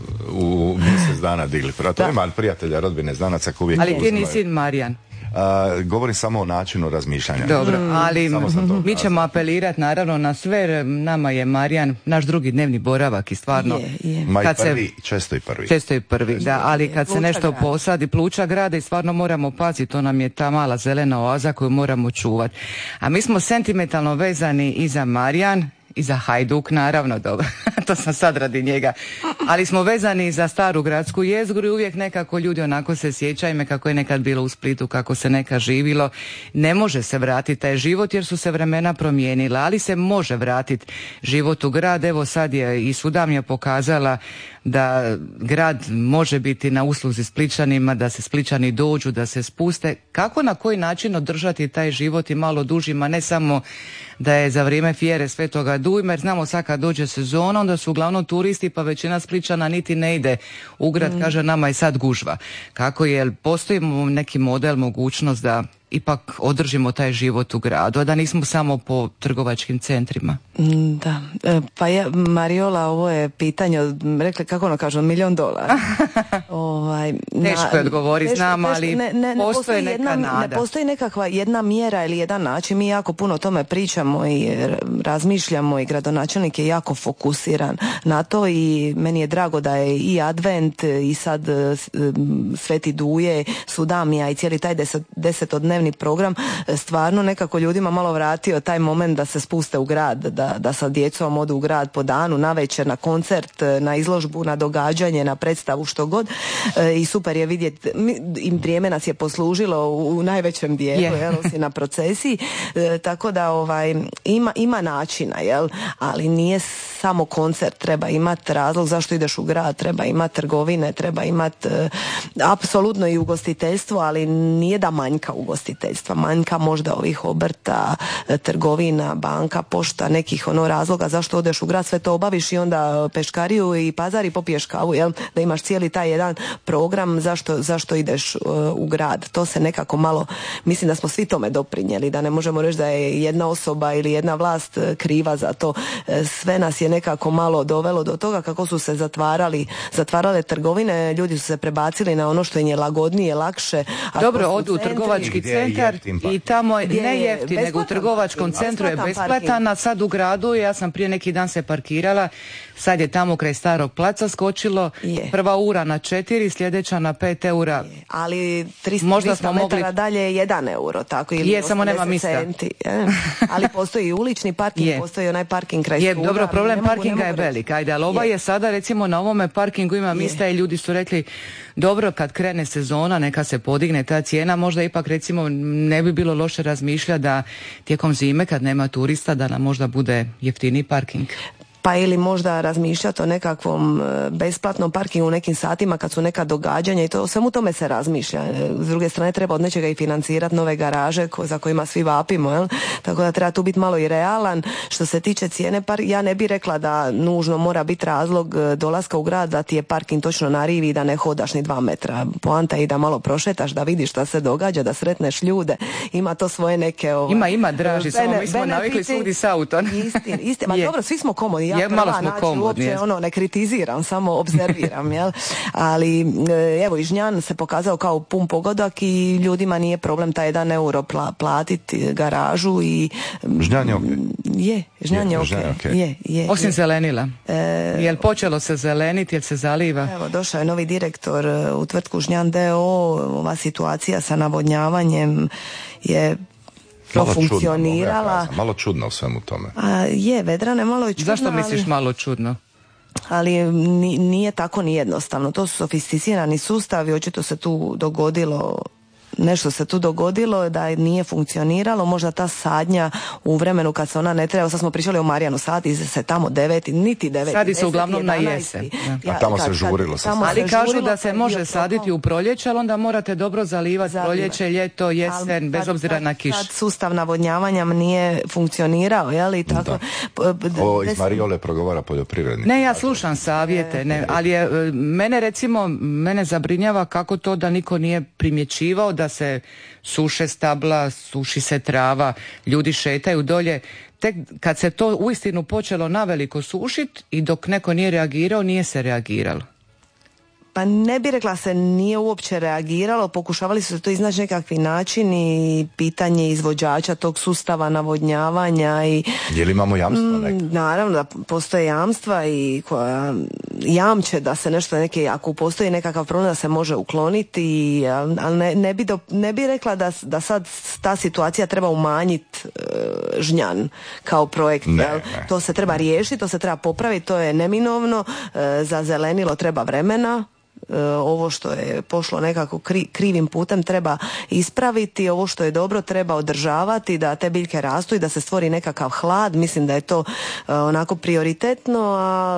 u mjesec dana digli. Prato ima prijatelja, rodbine, znanaca koji uvijek... Ali ti nisi Marijan. Uh, govorim samo o načinu razmišljanja. Dobro, mm. ali mi ćemo apelirati naravno na sve, nama je Marijan naš drugi dnevni boravak i stvarno je, je. Ma i prvi, se, često i prvi. Često i prvi, da, ali kad Pluča se nešto grada. posadi, pluča grada i stvarno moramo paziti, to nam je ta mala zelena oaza koju moramo čuvati. A mi smo sentimentalno vezani i za Marijan i za Hajduk, naravno, dobro, to sam sad radi njega, ali smo vezani za staru gradsku jezgru i uvijek nekako ljudi onako se sjećaju me kako je nekad bilo u Splitu, kako se nekad živilo. Ne može se vratiti taj život jer su se vremena promijenila, ali se može vratiti život u grad. Evo sad je i Sudamija pokazala da grad može biti na usluzi Splićanima, da se Splićani dođu, da se spuste. Kako, na koji način održati taj život i malo dužima, ne samo da je za vrijeme Fjere Svetoga Dujma, jer znamo sad kad dođe sezona, onda su uglavnom turisti, pa većina Splićana niti ne ide u grad, mm. kaže nama je sad gužva. Kako je, postoji neki model, mogućnost da ipak održimo taj život u gradu, a da nismo samo po trgovačkim centrima? Da, pa ja, Mariola, ovo je pitanje, rekli, kako ono kažu, milion dolara. ovaj, Teško je odgovori, znam, ali ne, ne, ne postoji neka jedna, nada. Ne postoji nekakva jedna mjera ili jedan način, mi jako puno o tome pričamo i razmišljamo i gradonačelnik je jako fokusiran na to i meni je drago da je i Advent i sad Sveti Duje, Sudamija i cijeli taj deset, desetodnevni program stvarno nekako ljudima malo vratio taj moment da se spuste u grad, da, da sa djecom odu u grad po danu, navečer, na koncert, na izložbu, na događanje, na predstavu, što god. E, i super je vidjeti, im vrijeme nas je poslužilo u, u najvećem dijelu, yeah. jel, si na procesiji, e, tako da ovaj, ima, ima načina, jel, ali nije samo koncert, treba imati razlog zašto ideš u grad, treba imati trgovine, treba imati e, apsolutno i ugostiteljstvo, ali nije da manjka ugostiteljstva, manjka možda ovih obrta, trgovina, banka, pošta, nekih ono razloga zašto odeš u grad, sve to obaviš i onda peškariju i pazar i popiješ kavu, jel? Da imaš cijeli taj jedan program zašto, zašto ideš uh, u grad. To se nekako malo, mislim da smo svi tome doprinijeli, da ne možemo reći da je jedna osoba ili jedna vlast kriva za to. Sve nas je nekako malo dovelo do toga kako su se zatvarali, zatvarale trgovine, ljudi su se prebacili na ono što im je lagodnije, lakše. Dobro, odu u trgovački centar i tamo je, ne jeftin, nego u trgovačkom centru je besplatan, a sad u gradu, ja sam prije neki dan se parkirala, sad je tamo kraj Starog placa skočilo, je. Prva ura na četiri, sljedeća na pet eura. Je. Ali tristo metara mogli... dalje je jedan euro, tako, ili je, samo nema mista. Centi, je. Ali postoji i ulični parking, je. Postoji onaj parking kraj je, Stura. Dobro, problem mogu, parkinga je velik, ajde, ali ova je. je sada recimo na ovome parkingu ima mista i ljudi su rekli, dobro, kad krene sezona, neka se podigne ta cijena, možda ipak recimo ne bi bilo loše razmišljati da tijekom zime kad nema turista da nam možda bude jeftiniji parking. Pa ili možda razmišljati o nekakvom besplatnom parkingu u nekim satima kad su neka događanja i to, o svemu tome se razmišlja. S druge strane treba od nečega i financirati nove garaže ko, za kojima svi vapimo, jel? Tako da treba tu biti malo i realan. Što se tiče cijene, par, ja ne bih rekla da nužno mora biti razlog dolaska u grad da ti je parking točno na rivi i da ne hodaš ni dva metra. Poanta je i da malo prošetaš, da vidiš šta se događa, da sretneš ljude. Ima to svoje neke... Ovaj, ima, ima draži, bene, samo mi smo navikli svudi s autom. Istin, istin. Ma dobro, svi smo komodni. Ja je, malo smo komodni. Uopće ono, ne kritiziram, samo obzerviram, jel? Ali evo, i Žnjan se pokazao kao pun pogodak i ljudima nije problem taj jedan euro pla, platiti garažu i... Žnjan je okej. Je, Žnjan je okej. Okay. Je, je, Osim je. zelenila. E, Jel počelo se zeleniti, jel se zaliva? Evo, došao je novi direktor u tvrtku Žnjan d o o. Ova situacija sa navodnjavanjem je profunkcionirala. Malo, malo čudno u svemu tome. A, je, Vedrane, malo je čudno. Zašto misliš ali, malo čudno? Ali nije tako ni jednostavno. To su sofisticirani sustavi, očito se tu dogodilo... Nešto se tu dogodilo da nije funkcioniralo, možda ta sadnja u vremenu kad se ona ne treba, sad smo pričali o Marijanu, sadi se tamo deveti, niti deveti. Sadi se uglavnom na jesen. Ja, a tamo kad, se žurilo. Kad, ali se kažu da se može saditi u proljeće, ali onda morate dobro zalivati Zalive. proljeće, ljeto, jesen, ali, bez obzira na kiš. Kad sustav navodnjavanja nije funkcionirao, jel? I tako. Da. Ovo iz Mariole progovara poljoprivrednik. Ne, ja slušam savjete, ne, ali je, mene recimo, mene zabrinjava kako to da niko nije primjećivao da se suše stabla, suši se trava, ljudi šetaju dolje. Tek kad se to uistinu počelo naveliko sušiti i dok neko nije reagirao, nije se reagiralo. Pa ne bi rekla se nije uopće reagiralo, pokušavali su to iznaći nekakvi načini i pitanje izvođača tog sustava navodnjavanja i... Je li imamo jamstva neka? Naravno da postoje jamstva i koja jamče da se nešto, neki, ako postoji nekakav problem da se može ukloniti, ali ne, ne, bi, do, ne bi rekla da, da sad ta situacija treba umanjiti e, Žnjan kao projekt. Ne, jel? ne. To se treba riješiti, to se treba popraviti, to je neminovno, e, za zelenilo treba vremena. E, ovo što je pošlo nekako kri, krivim putem treba ispraviti, ovo što je dobro treba održavati, da te biljke rastu i da se stvori nekakav hlad. Mislim da je to e, onako prioritetno, a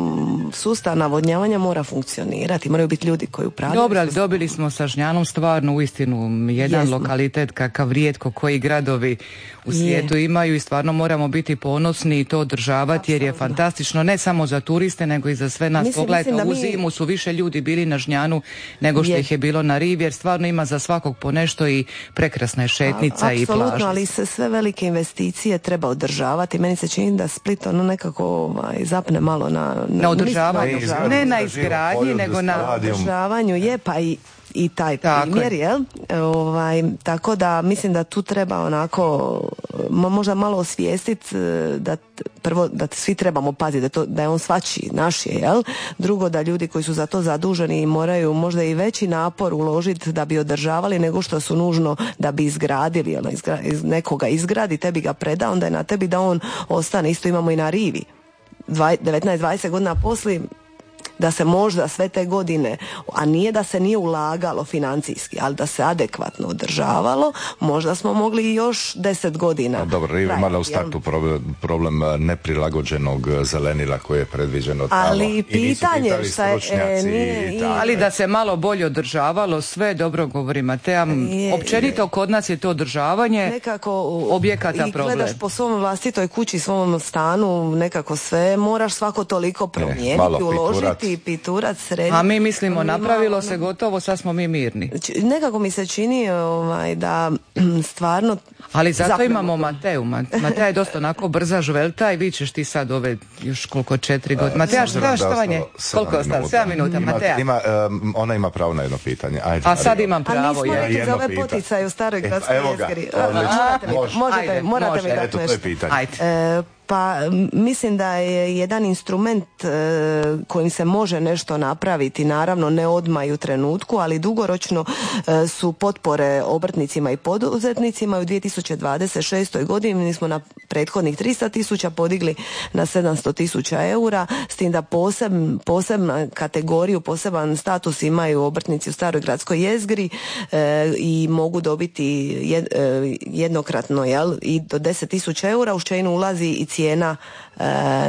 m, sustav navodnjavanja mora funkcionirati, moraju biti ljudi koji upravljaju. Dobro, ali dobili smo sa Žnjanom stvarno uistinu jedan Jesmo. lokalitet kakav rijetko koji gradovi u svijetu Je. imaju i stvarno moramo biti ponosni i to održavati jer je Apsolutno. fantastično ne samo za turiste nego i za sve nas. Mislim- Pogledajte, mislim da u mi- zimu su više ljudi bili na Žnjanu nego što Je. ih je bilo na rivi jer stvarno ima za svakog po nešto i prekrasna je šetnica i plaža. Apsolutno, ali se sve velike investicije treba održavati. Meni se čini da Split ono nekako ovaj, zapne malo na... Na održavanju. mislim na Ne na Da živo izgradnji, polju, nego da na stadion. održavanju je, pa i i taj Tako primjer, je. jel? Ovaj, tako da mislim da tu treba onako mo- možda malo osvijestiti da t- prvo da svi trebamo paziti da, to, da je on svačiji, naš je, jel? Drugo da ljudi koji su za to zaduženi moraju možda i veći napor uložiti da bi održavali nego što su nužno da bi izgradili, jel? Izgra, iz, nekoga izgradi, tebi ga preda, onda je na tebi da on ostane. Isto imamo i na rivi. Dva- devetnaest dvadeset godina poslije da se možda sve te godine, a nije da se nije ulagalo financijski, ali da se adekvatno održavalo, možda smo mogli i još deset godina. No, dobro, Riva trajati, imala u jel? startu problem, problem eh, neprilagođenog zelenila koje je predviđeno tamo. Ali I nisu pitanje pitali šta je, stručnjaci e, nije, i i- tako. Ali da se malo bolje održavalo, sve dobro govori Matea. Je, Općenito kod nas je to održavanje nekako u- objekata i problem. gledaš po svom vlastitoj kući, svom stanu, nekako sve moraš svako toliko promijeniti, malo uložiti, piturat, srediti. A mi mislimo, Mi napravilo malo- se gotovo, sad smo mi mirni. Č- Nekako mi se čini ovaj, da stvarno... Ali zato zapnemo imamo to. Mateu. Ma- Matea je dosta onako brza žvelta i vi ćeš ti sad ove još koliko četiri godine. Matea, S obzirom šta, da šta vam je? ostalo sedam Koliko je ostalo? minuta. Sedam minuta, Ima- Matea. Ima, em, ona ima pravo na jedno pitanje. Ajde, A sad Mario. imam A pravo nismo ja. rekli za Jedno ove pitanje. poticaje u staroj E, gradskoj evo ga, jezgri. odlično. Morate mi, Može. možete, Ajde, morate može. mi dati Eto, to je nešto. pitanje. Ajde. E, pa m, mislim da je jedan instrument e, kojim se može nešto napraviti, naravno ne odmah i u trenutku, ali dugoročno e, su potpore obrtnicima i poduzetnicima. U dvije tisuće dvadeset šestoj godini mi smo na prethodnih tristo tisuća podigli na sedamsto tisuća eura, s tim da poseb, posebnu kategoriju, poseban status imaju obrtnici u staroj gradskoj jezgri e, i mogu dobiti jed, e, jednokratno, jel, i do deset tisuća eura, u čemu ulazi i cijena e,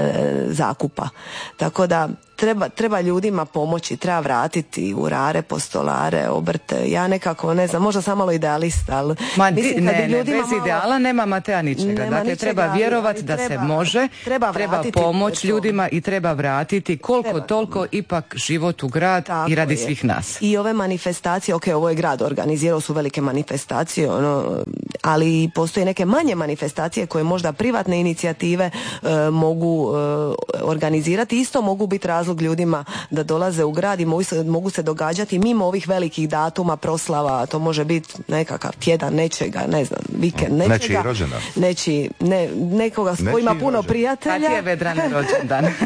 zakupa. Tako da treba, treba ljudima pomoći, treba vratiti urare, postolare, obrte. Ja nekako, ne znam, možda sam malo idealist, ali Ma, di- mislim kad ne, bi ne, ljudima bez malo- ideala nema Matea ničega. Nema Dakle, ničega, treba ali- vjerovati ali da se treba- može, treba vratiti pomoć to. ljudima i treba vratiti koliko Treba. toliko ipak život u grad Tako i radi je. svih nas. I ove manifestacije, ok, ovo je grad organizirao, su velike manifestacije, ono, ali postoje neke manje manifestacije koje možda privatne inicijative e, mogu e, organizirati. Isto mogu biti razlog ljudima da dolaze u grad i mogu se, mogu se događati mimo ovih velikih datuma, proslava, to može biti nekakav tjedan nečega, ne znam, vikend nečega. Nečiji rođendan. Nečiji, ne, nekoga s Nečiji kojima puno rođendan. Kad prijatelja. je Vedrane rođendan? E,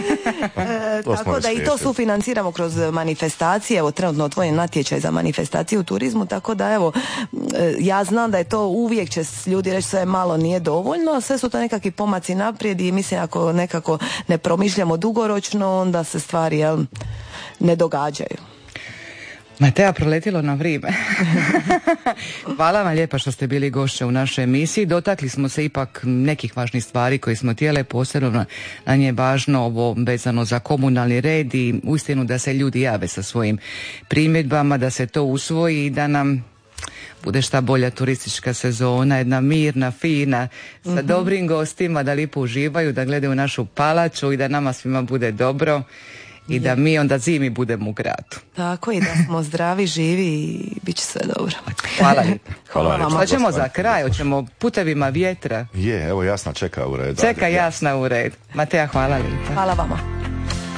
To smo tako da i to svjesni. sufinanciramo kroz manifestacije. Evo trenutno otvoren natječaj za manifestacije u turizmu, tako da evo e, ja znam da je to uvijek će s- ljudi reći sve malo nije dovoljno, a sve su to nekakvi pomaci naprijed i mislim ako nekako ne promišljamo dugoročno onda se stvari jel, ne događaju. Matea, proletilo na vrijeme. Hvala vam lijepa što ste bili gošće u našoj emisiji. Dotakli smo se ipak nekih važnih stvari koje smo htjele, posebno na nje je važno ovo vezano za komunalni red i uistinu da se ljudi jave sa svojim primjedbama, da se to usvoji i da nam bude šta bolja turistička sezona, jedna mirna, fina, sa dobrim gostima, da lipo uživaju, da gledaju našu palaču i da nama svima bude dobro i da mi onda zimi budemo u gradu. Tako i da smo zdravi, živi i bit će sve dobro. Hvala lijepa. Hvala Hvala lijepa. vama. Šta ćemo za kraj? Hoćemo putevima vjetra? Je, evo Jasna čeka u redu. Čeka Ajde, Jasna u red. Matea, hvala lijepa. Hvala vama.